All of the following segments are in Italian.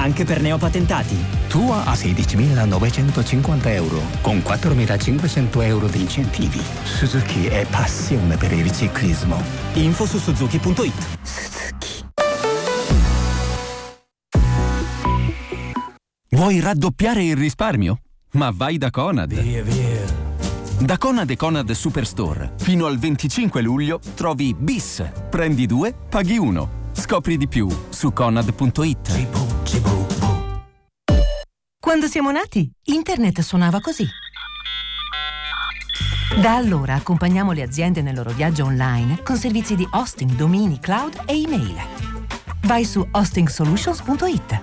anche per neopatentati. Tua a 16.950 euro, con 4.500 euro di incentivi. Suzuki è passione per il ciclismo. Info su suzuki.it. Vuoi raddoppiare il risparmio? Ma vai da Conad. Da Conad e Conad Superstore, fino al 25 luglio trovi BIS. Prendi 2, paghi 1. Scopri di più su conad.it. Quando siamo nati, internet suonava così. Da allora accompagniamo le aziende nel loro viaggio online con servizi di hosting, domini, cloud e email. Vai su hostingsolutions.it.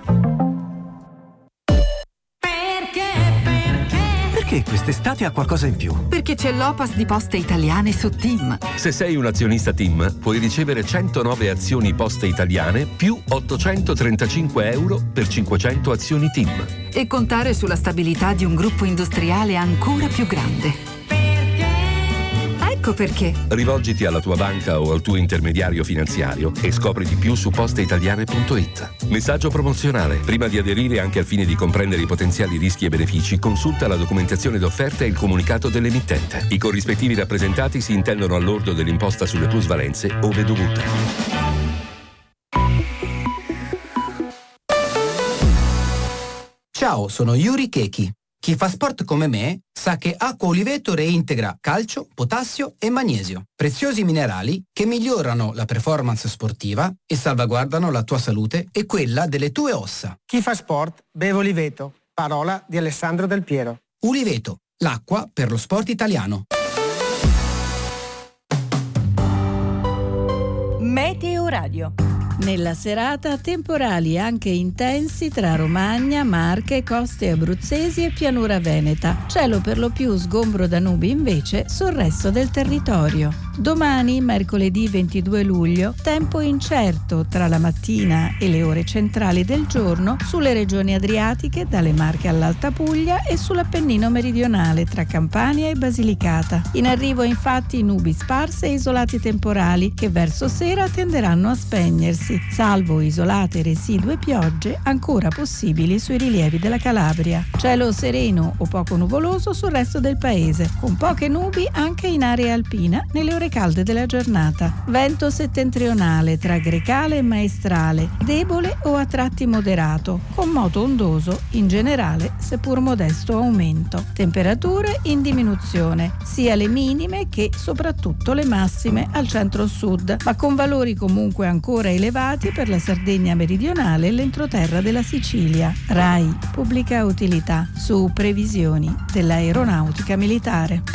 Perché quest'estate ha qualcosa in più? Perché c'è l'Opas di Poste Italiane su TIM. Se sei un azionista TIM, puoi ricevere 109 azioni Poste Italiane più 835 euro per 500 azioni TIM. E contare sulla stabilità di un gruppo industriale ancora più grande. Ecco perché. Rivolgiti alla tua banca o al tuo intermediario finanziario e scopri di più su posteitaliane.it. Messaggio promozionale. Prima di aderire, anche al fine di comprendere i potenziali rischi e benefici, consulta la documentazione d'offerta e il comunicato dell'emittente. I corrispettivi rappresentati si intendono al lordo dell'imposta sulle plusvalenze ove dovuta. Ciao, sono Yuri Keki. Chi fa sport come me sa che Acqua Oliveto reintegra calcio, potassio e magnesio, preziosi minerali che migliorano la performance sportiva e salvaguardano la tua salute e quella delle tue ossa. Chi fa sport beve Oliveto, parola di Alessandro Del Piero. Oliveto, l'acqua per lo sport italiano. Meteo Radio. Nella serata temporali anche intensi tra Romagna, Marche, coste abruzzesi e pianura veneta. Cielo per lo più sgombro da nubi invece sul resto del territorio. Domani, mercoledì 22 luglio, tempo incerto tra la mattina e le ore centrali del giorno sulle regioni adriatiche, dalle Marche all'Alta Puglia e sull'Appennino meridionale tra Campania e Basilicata. In arrivo infatti nubi sparse e isolati temporali che verso sera tenderanno a spegnersi, salvo isolate residue piogge ancora possibili sui rilievi della Calabria. Cielo sereno o poco nuvoloso sul resto del paese, con poche nubi anche in area alpina nelle ore calde della giornata. Vento settentrionale tra Grecale e Maestrale, debole o a tratti moderato, con moto ondoso in generale, seppur modesto aumento. Temperature in diminuzione, sia le minime che soprattutto le massime al centro-sud, ma con valori comunque ancora elevati per la Sardegna meridionale e l'entroterra della Sicilia. RAI, pubblica utilità, su previsioni dell'aeronautica militare.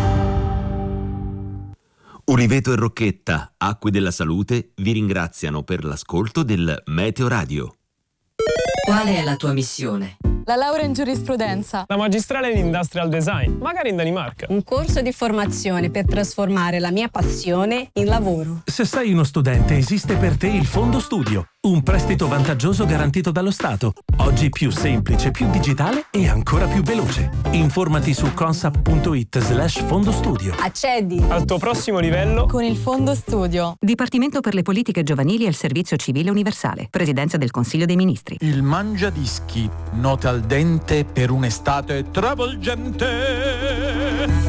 Oliveto e Rocchetta, Acque della Salute, vi ringraziano per l'ascolto del Meteo Radio. Qual è la tua missione? La laurea in giurisprudenza. La magistrale in industrial design, magari in Danimarca. Un corso di formazione per trasformare la mia passione in lavoro. Se sei uno studente, esiste per te il Fondo Studio, un prestito vantaggioso garantito dallo Stato. Oggi più semplice, più digitale e ancora più veloce. Informati su consap.it/fondostudio. Accedi al tuo prossimo livello con il Fondo Studio. Dipartimento per le politiche giovanili e il servizio civile universale. Presidenza del Consiglio dei Ministri. Il Mangiadischi, note al dente per un'estate travolgente.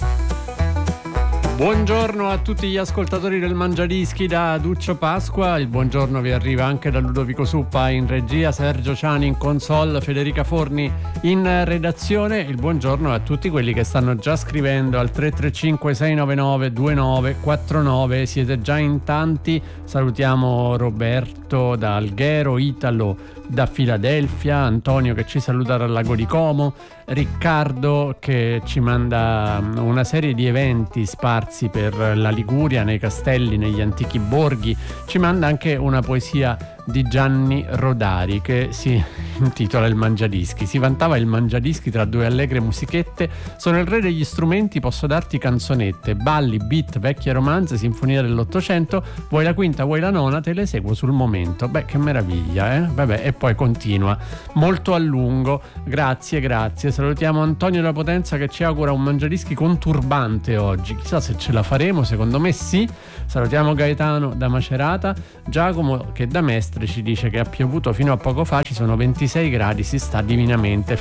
Buongiorno a tutti gli ascoltatori del Mangiadischi da Duccio Pasqua. Il buongiorno vi arriva anche da Ludovico Suppa in regia, Sergio Ciani in console, Federica Forni in redazione. Il buongiorno a tutti quelli che stanno già scrivendo al 335 699 2949. Siete già in tanti. Salutiamo Roberto da Alghero, Italo da Filadelfia, Antonio che ci saluta dal Lago di Como, Riccardo che ci manda una serie di eventi sparsi per la Liguria, nei castelli, negli antichi borghi. Ci manda anche una poesia di Gianni Rodari che si intitola Il Mangiadischi. Si vantava il Mangiadischi tra due allegre musichette. Sono il re degli strumenti, posso darti canzonette, balli, beat, vecchie romanze, sinfonia dell'Ottocento. Vuoi la quinta, vuoi la nona, te le seguo sul momento. Beh, che meraviglia, eh? Vabbè, e poi continua molto a lungo. Grazie. Salutiamo Antonio da Potenza che ci augura un Mangiadischi con turbante oggi. Chissà se ce la faremo, secondo me sì. Salutiamo Gaetano da Macerata. Giacomo, che da Mestre, ci dice che ha piovuto fino a poco fa, ci sono 26 gradi, si sta divinamente,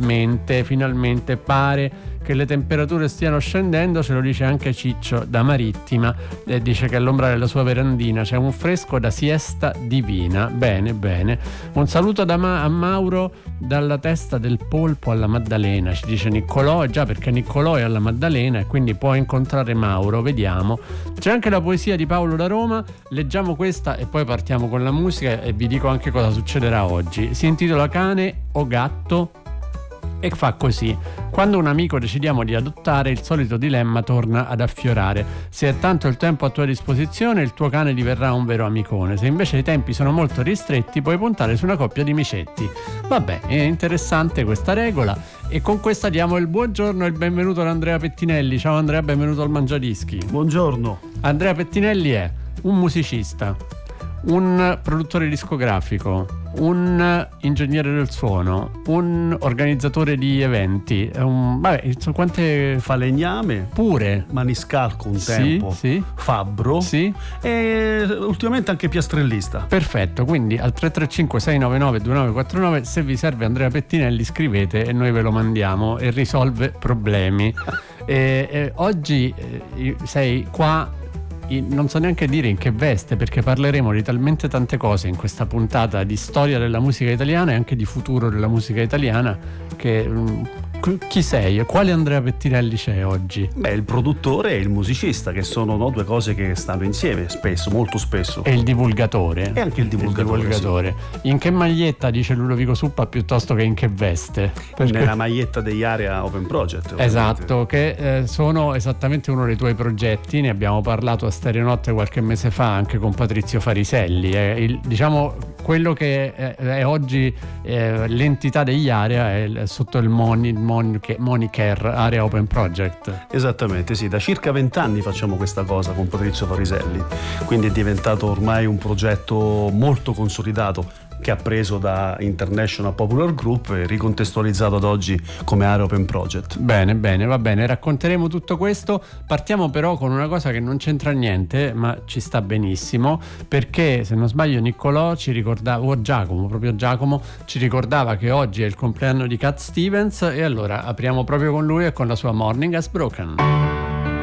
finalmente pare che le temperature stiano scendendo. Ce lo dice anche Ciccio da Marittima, e dice che all'ombra della sua verandina c'è un fresco da siesta divina. Bene. Un saluto a Mauro dalla testa del polpo alla Maddalena, ci dice Niccolò, già perché Niccolò è alla Maddalena e quindi può incontrare Mauro, vediamo. C'è anche la poesia di Paolo da Roma, leggiamo questa e poi partiamo con la musica e vi dico anche cosa succederà oggi. Si intitola Cane o gatto? E fa così: quando un amico decidiamo di adottare, il solito dilemma torna ad affiorare. Se è tanto il tempo a tua disposizione, il tuo cane diverrà un vero amicone. Se invece i tempi sono molto ristretti, puoi puntare su una coppia di micetti. Vabbè, è interessante questa regola, e con questa diamo il buongiorno e il benvenuto ad Andrea Pettinelli. Ciao Andrea, benvenuto al Mangiadischi. Buongiorno. Andrea Pettinelli è un musicista, un produttore discografico, un ingegnere del suono, un organizzatore di eventi, quante falegname, pure maniscalco un tempo, sì. fabbro, sì. E ultimamente anche piastrellista. Perfetto, quindi al 335 699 2949 se vi serve Andrea Pettinelli scrivete e noi ve lo mandiamo, e risolve problemi. e oggi sei qua, non so neanche dire in che veste, perché parleremo di talmente tante cose in questa puntata di storia della musica italiana e anche di futuro della musica italiana, che chi sei? Quale Andrea Pettinelli c'è oggi? Beh, il produttore e il musicista, che sono due cose che stanno insieme spesso, molto spesso. E il divulgatore. E anche il divulgatore. Sì. In che maglietta, dice Ludovico Suppa, piuttosto che in che veste? Perché... Nella maglietta degli Area Open Project. Ovviamente. Esatto, che sono esattamente uno dei tuoi progetti. Ne abbiamo parlato a Stereonotte qualche mese fa anche con Patrizio Fariselli. Diciamo quello che è oggi l'entità degli Area è sotto il moniker Area Open Project. Esattamente, sì, da circa 20 anni facciamo questa cosa con Patrizio Fariselli, quindi è diventato ormai un progetto molto consolidato, che ha preso da International Popular Group e ricontestualizzato ad oggi come Area Open Project. Bene, va bene, racconteremo tutto questo. Partiamo però con una cosa che non c'entra niente, ma ci sta benissimo, perché se non sbaglio Niccolò ci ricordava, Giacomo ci ricordava che oggi è il compleanno di Cat Stevens, e allora apriamo proprio con lui e con la sua Morning Has Broken.